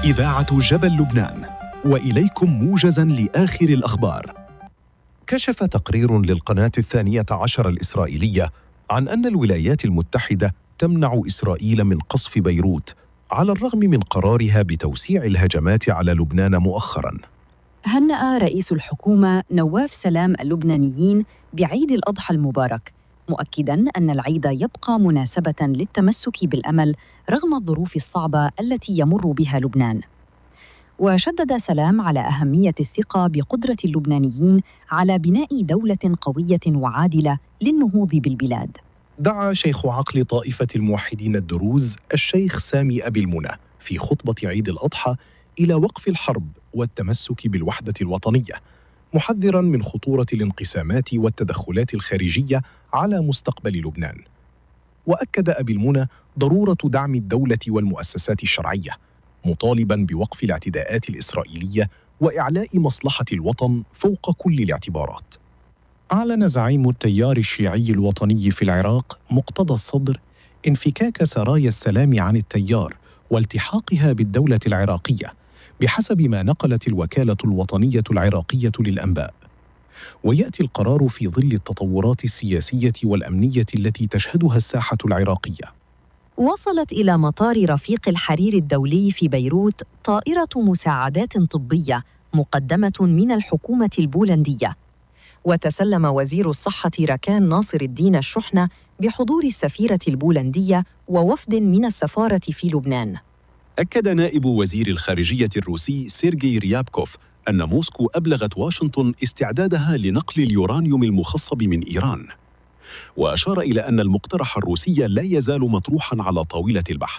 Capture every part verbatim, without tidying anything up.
إذاعة جبل لبنان، وإليكم موجزاً لآخر الأخبار. كشف تقرير للقناة الثانية عشر الإسرائيلية عن أن الولايات المتحدة تمنع إسرائيل من قصف بيروت على الرغم من قرارها بتوسيع الهجمات على لبنان مؤخراً. هنأ رئيس الحكومة نواف سلام اللبنانيين بعيد الأضحى المبارك، مؤكداً أن العيد يبقى مناسبة للتمسك بالأمل رغم الظروف الصعبة التي يمر بها لبنان. وشدد سلام على أهمية الثقة بقدرة اللبنانيين على بناء دولة قوية وعادلة للنهوض بالبلاد. دعا شيخ عقل طائفة الموحدين الدروز الشيخ سامي أبي المنى في خطبة عيد الأضحى إلى وقف الحرب والتمسك بالوحدة الوطنية، محذراً من خطورة الانقسامات والتدخلات الخارجية على مستقبل لبنان. وأكد أبي المنى ضرورة دعم الدولة والمؤسسات الشرعية، مطالباً بوقف الاعتداءات الإسرائيلية وإعلاء مصلحة الوطن فوق كل الاعتبارات. أعلن زعيم التيار الشيعي الوطني في العراق مقتدى الصدر انفكاك سرايا السلام عن التيار والتحاقها بالدولة العراقية بحسب ما نقلت الوكالة الوطنية العراقية للأنباء. ويأتي القرار في ظل التطورات السياسية والأمنية التي تشهدها الساحة العراقية. وصلت إلى مطار رفيق الحرير الدولي في بيروت طائرة مساعدات طبية مقدمة من الحكومة البولندية، وتسلم وزير الصحة ركان ناصر الدين الشحنة بحضور السفيرة البولندية ووفد من السفارة في لبنان. أكد نائب وزير الخارجية الروسي سيرجي ريابكوف أن موسكو أبلغت واشنطن استعدادها لنقل اليورانيوم المخصب من إيران، وأشار إلى أن المقترح الروسي لا يزال مطروحاً على طاولة البحث.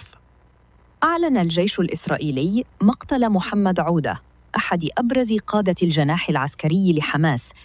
أعلن الجيش الإسرائيلي مقتل محمد عودة، أحد أبرز قادة الجناح العسكري لحماس،